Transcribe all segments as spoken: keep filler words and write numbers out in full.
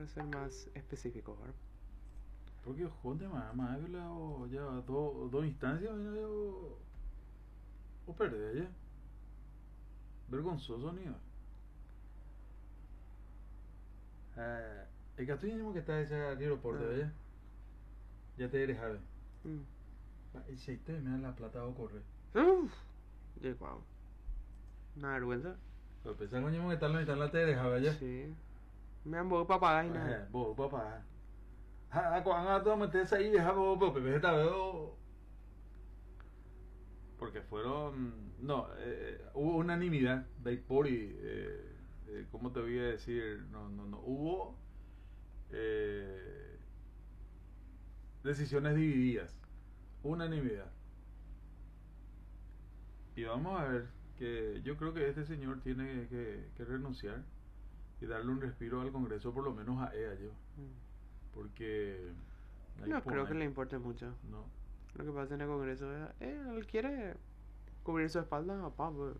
para ser más específico, ¿verdad? Porque joder, más, más que la o ya dos dos instancias, ¿verdad? o, o perder ya. Vergonzoso, ni. Eh, el que estoy mismo que está ese aeropuerto, Ah. ¿verdad? Ya te eres ave. Mm. Y si te me dan la plata o correr. Uf, y wow. Una vergüenza. Pero pensás coño que tal no están la te eres ave ya. Sí. Me han vuelto papá y Eh, nada. vos, papá. Ah, cuando tú metes ahí, deja vos, pero Pepe esta veo. Porque fueron. No, eh, hubo unanimidad. Daipori, eh, eh, ¿cómo te voy a decir? No, no, no. Hubo eh, decisiones divididas. Unanimidad. Y vamos a ver que yo creo que este señor tiene que, que renunciar y darle un respiro al Congreso, por lo menos a ella, yo. Mm. Porque. No creo que le importe mucho. No. Lo que pasa en el Congreso es, eh, él quiere cubrir su espalda, papá, pues.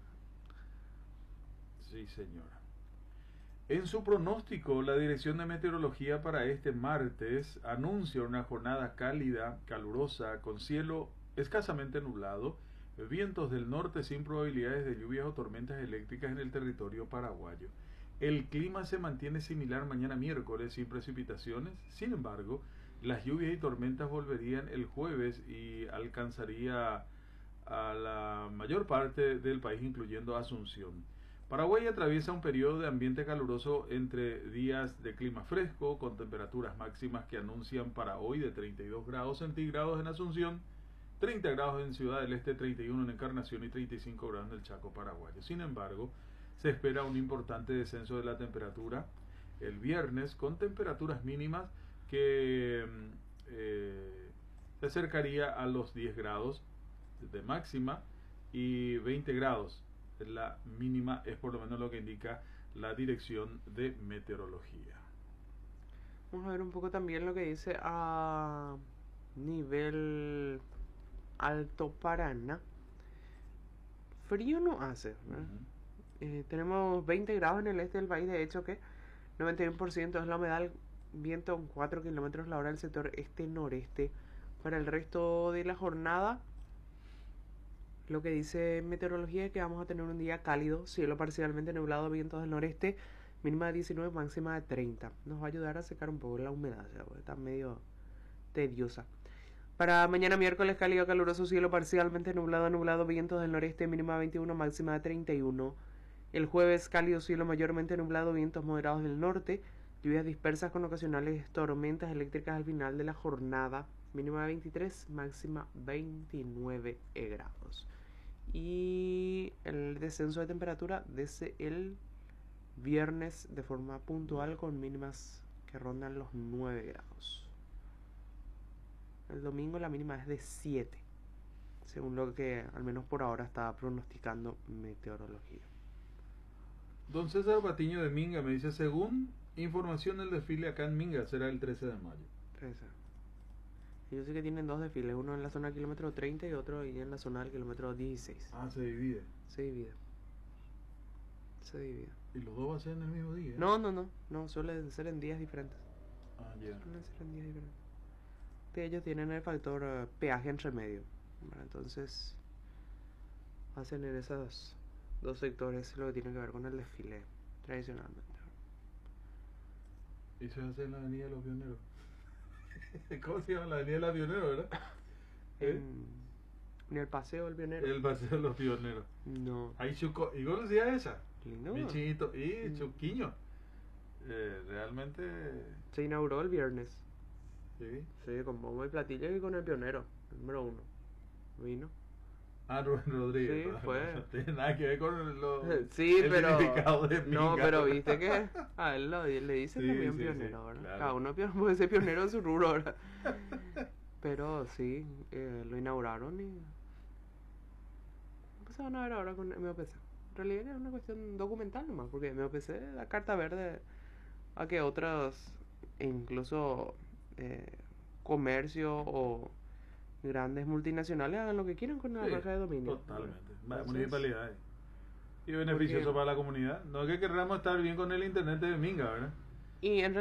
Sí, señora. En su pronóstico, la Dirección de Meteorología para este martes anuncia una jornada cálida, calurosa, con cielo escasamente nublado, vientos del norte sin probabilidades de lluvias o tormentas eléctricas en el territorio paraguayo. El clima se mantiene similar mañana miércoles sin precipitaciones, sin embargo, las lluvias y tormentas volverían el jueves y alcanzaría a la mayor parte del país, incluyendo Asunción. Paraguay atraviesa un periodo de ambiente caluroso entre días de clima fresco, con temperaturas máximas que anuncian para hoy de treinta y dos grados centígrados en Asunción, treinta grados en Ciudad del Este, treinta y uno en Encarnación y treinta y cinco grados en el Chaco paraguayo. Sin embargo, se espera un importante descenso de la temperatura el viernes, con temperaturas mínimas que eh, se acercaría a los diez grados de máxima y veinte grados la mínima, es por lo menos lo que indica la Dirección de Meteorología. Vamos a ver un poco también lo que dice a nivel Alto Paraná. Frío no hace, ¿verdad? Uh-huh. Eh, tenemos veinte grados en el este del país, de hecho que noventa y uno por ciento es la humedad, viento en cuatro kilómetros la hora del sector este-noreste. Para el resto de la jornada, lo que dice meteorología es que vamos a tener un día cálido, cielo parcialmente nublado, vientos del noreste, mínima de diecinueve, máxima de treinta. Nos va a ayudar a secar un poco la humedad, o sea, está medio tediosa. Para mañana miércoles, cálido, caluroso, cielo parcialmente nublado, nublado, vientos del noreste, mínima de veintiuno, máxima de treinta y uno. El jueves, cálido, cielo mayormente nublado, vientos moderados del norte, lluvias dispersas con ocasionales tormentas eléctricas al final de la jornada, mínima de veintitrés, máxima veintinueve grados. Y el descenso de temperatura desde el viernes de forma puntual con mínimas que rondan los nueve grados. El domingo la mínima es de siete, según lo que al menos por ahora está pronosticando meteorología. Don César Patiño de Minga me dice, según información, el desfile acá en Minga será el trece de mayo. trece. Ellos sí que tienen dos desfiles, uno en la zona del kilómetro treinta y otro ahí en la zona del kilómetro dieciséis. Ah, se divide. Se divide. Se divide. ¿Y los dos va a ser en el mismo día? No, no, no, no, suelen ser en días diferentes. Ah, ya. Yeah. Suelen ser en días diferentes. Que ellos tienen el factor uh, peaje entre medio. Bueno, entonces hacen en esos dos sectores lo que tiene que ver con el desfile tradicionalmente. Y se hace en la Avenida de los Pioneros. ¿Cómo se llama? La Avenida de los Pioneros, ¿verdad? ¿Eh? En, en el Paseo del Pionero. El Paseo de los Pioneros. No. Ahí Chuco. ¿Y conocía esa? Lindo. Bichito. Y Mm. Chuquiño. Eh, realmente. Se inauguró el viernes. Sí. Sí, con bombo y platillo y con el pionero, el número uno. Vino. Ah, Rubén Rodríguez. Sí, no, fue. No tiene nada que ver con lo, sí, el pero. significado de No, Minga. pero viste que a él lo, le dicen Sí, también sí, pionero, sí, ¿verdad? claro. Cada uno pio- puede ser pionero en su rubro ahora. Pero sí, eh, lo inauguraron y. ¿Qué se van a ver ahora con M O P C? En realidad es una cuestión documental nomás, porque M O P C da carta verde a que otros, incluso eh, comercio o grandes multinacionales, hagan lo que quieran con la Sí, marca de dominio. totalmente. Entonces, Municipalidades. Y beneficioso porque- para la comunidad. No es que queramos estar bien con el internet de Minga, ¿verdad? Y en